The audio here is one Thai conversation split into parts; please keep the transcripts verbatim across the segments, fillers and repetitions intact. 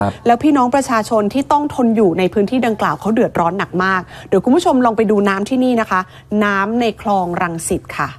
แล้วพี่น้องประชาชนที่ต้องทนอยู่ในพื้นที่ดังกล่าวเขาเดือดร้อนหนักมากเดี๋ยวคุณผู้ชมลองไปดูน้ำที่นี่นะคะน้ำในคลองรังสิตค่ะ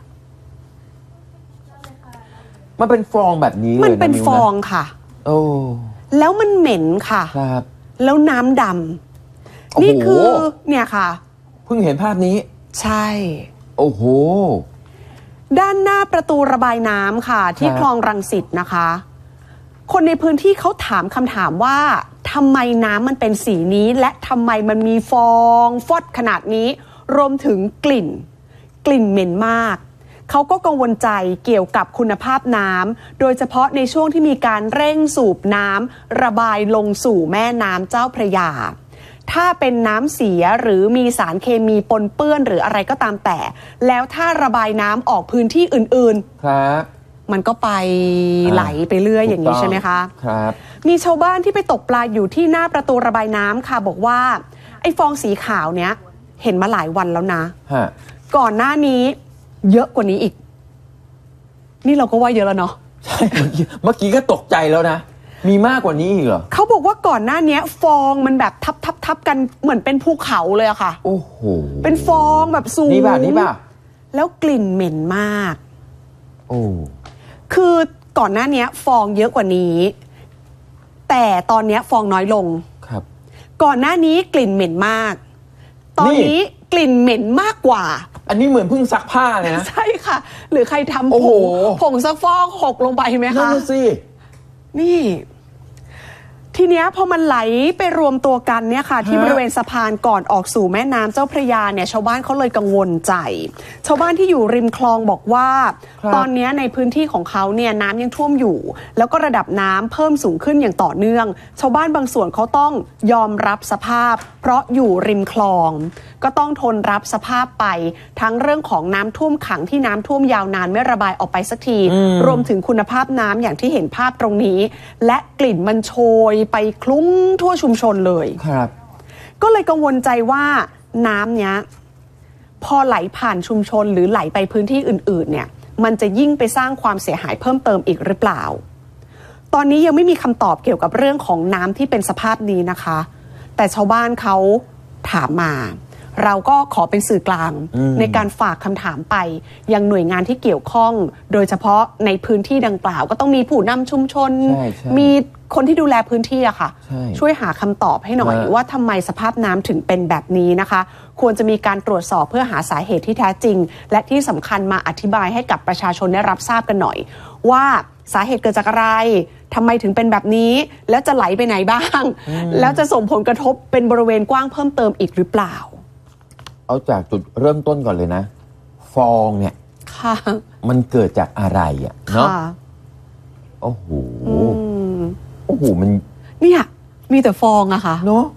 มันเป็นฟองแบบนี้เลยมันเป็นฟองค่ะโอ้แล้วมันเหม็นค่ะครับแล้วน้ำดำนี่คือเนี่ยค่ะเพิ่งเห็นภาพนี้ใช่โอ้โหด้านหน้าประตูระบายน้ำค่ะที่คลองรังสิตนะคะคนในพื้นที่เขาถามคำถามว่าทำไมน้ำมันเป็นสีนี้และทำไมมันมีฟองฟอดขนาดนี้รวมถึงกลิ่นกลิ่นเหม็นมากเขาก็กังวลใจเกี่ยวกับคุณภาพน้ำโดยเฉพาะในช่วงที่มีการเร่งสูบน้ำระบายลงสู่แม่น้ำเจ้าพระยาถ้าเป็นน้ำเสียหรือมีสารเคมีปนเปื้อนหรืออะไรก็ตามแต่แล้วถ้าระบายน้ำออกพื้นที่อื่นๆครับมันก็ไปไหลไปเรื่อยอย่างนี้ใช่ไหมคะครับมีชาวบ้านที่ไปตกปลาอยู่ที่หน้าประตูระบายน้ำค่ะบอกว่าไอ้ฟองสีขาวเนี้ยเห็นมาหลายวันแล้วนะก่อนหน้านี้เยอะกว่านี้อีกนี่เราก็ว่าเยอะแล้วเนาะใช่เมื่อกี้ก็ตกใจแล้วนะมีมากกว่านี้อีกเหรอเขาบอกว่าก่อนหน้านี้ฟองมันแบบทับทับทับกันเหมือนเป็นภูเขาเลยอะค่ะโอ้โหเป็นฟองแบบสูงนี่ป่ะนี่ป่ะแล้วกลิ่นเหม็นมากโอ้คือก่อนหน้านี้ฟองเยอะกว่านี้แต่ตอนนี้ฟองน้อยลงครับก่อนหน้านี้กลิ่นเหม็นมากตอนนี้กลิ่นเหม็นมากกว่าอันนี้เหมือนเพิ่งซักผ้าเลยนะใช่ค่ะหรือใครทำผงผงซักฟอกหกลงไปไหมคะนั่นสินี่ทีเนี้ยพอมันไหลไปรวมตัวกันเนี่ยค่ะที่บริเวณสะพานก่อนออกสู่แม่น้ำเจ้าพระยาเนี่ยชาวบ้านเขาเลยกังวลใจชาวบ้านที่อยู่ริมคลองบอกว่าตอนนี้ในพื้นที่ของเขาเนี่ยน้ำยังท่วมอยู่แล้วก็ระดับน้ำเพิ่มสูงขึ้นอย่างต่อเนื่องชาวบ้านบางส่วนเขาต้องยอมรับสภาพเพราะอยู่ริมคลองก็ต้องทนรับสภาพไปทั้งเรื่องของน้ำท่วมขังที่น้ำท่วมยาวนานไม่ระบายออกไปสักทีรวมถึงคุณภาพน้ำอย่างที่เห็นภาพตรงนี้และกลิ่นมันโชยไปคลุ้งทั่วชุมชนเลยครับก็เลยกังวลใจว่าน้ำเนี้ยพอไหลผ่านชุมชนหรือไหลไปพื้นที่อื่นๆเนี่ยมันจะยิ่งไปสร้างความเสียหายเพิ่มเติมอีกหรือเปล่าตอนนี้ยังไม่มีคำตอบเกี่ยวกับเรื่องของน้ำที่เป็นสภาพนี้นะคะแต่ชาวบ้านเขาถามมาเราก็ขอเป็นสื่อกลางในการฝากคำถามไปยังหน่วยงานที่เกี่ยวข้องโดยเฉพาะในพื้นที่ดังกล่าวก็ต้องมีผู้นำชุมชนมีคนที่ดูแลพื้นที่อะค่ะช่วยหาคำตอบให้หน่อยว่าทำไมสภาพน้ำถึงเป็นแบบนี้นะคะควรจะมีการตรวจสอบเพื่อหาสาเหตุที่แท้จริงและที่สำคัญมาอธิบายให้กับประชาชนได้รับทราบกันหน่อยว่าสาเหตุเกิดจากอะไรทำไมถึงเป็นแบบนี้แล้วจะไหลไปไหนบ้างแล้วจะส่งผลกระทบเป็นบริเวณกว้างเพิ่มเติมอีกหรือเปล่าเอาจากจุดเริ่มต้นก่อนเลยนะฟองเนี่ยค่ะมันเกิดจากอะไรอ่ะเนาะโอ้โหโอ้โหมันเนี่ยมีแต่ฟองอะค่ะเนาะ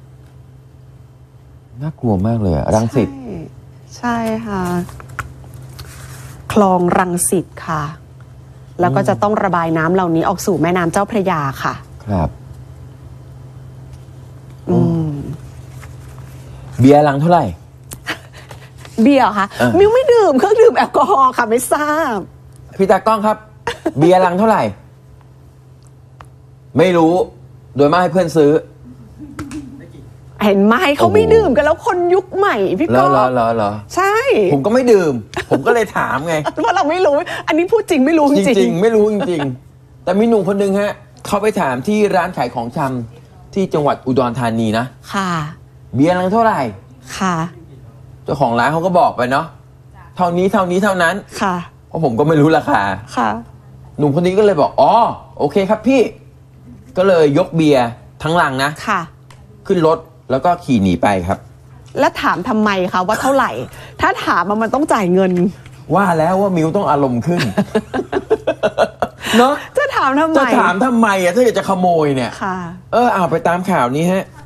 น่ากลัวมากเลยอะรังสิตใช่ค่ะคลองรังสิตค่ะแล้วก็จะต้องระบายน้ำเหล่านี้ออกสู่แม่น้ำเจ้าพระยาค่ะครับอืมเบียร์ลังเท่าไหร่เบียร์ค่ะมิวไม่ดื่มเครื่องดื่มแอลกอฮอล์ค่ะไม่ทราบพี่ตากล้องครับเบียร์ลังเท่าไหร่ไม่รู้โดยมากให้เพื่อนซื้อเห็นไหมเขาไม่ดื่มกันแล้วคนยุคใหม่พี่ก้องเหรอเหรอเหรอใช่ผมก็ไม่ดื่มผมก็เลยถามไงเพราะเราไม่รู้อันนี้พูดจริงไม่รู้จริงจริงไม่รู้จริงๆแต่มีหนุ่มคนนึงฮะเขาไปถามที่ร้านขายของชำที่จังหวัดอุดรธานีนะค่ะเบียร์ลังเท่าไหร่ค่ะเจ้าของร้านเขาก็บอกไปเนาะเท่านี้เท่านี้เท่านั้นค่ะเพราะผมก็ไม่รู้ราคาค่ะหนุ่มคนนี้ก็เลยบอกอ๋อโอเคครับพี่ก็เลยยกเบียร์ทั้งลังนะค่ะขึ้นรถแล้วก็ขี่หนีไปครับแล้วถามทำไมคะว่าเท่าไหร่ถ้าถามมันต้องจ่ายเงินว่าแล้วว่ามิวต้องอารมณ์ขึ้นเนาะจะถามทำไมจะถามทำไมอะถ้าอยากจะขโมยเนี่ยค่ะเออเอาไปตามข่าวนี้ฮะ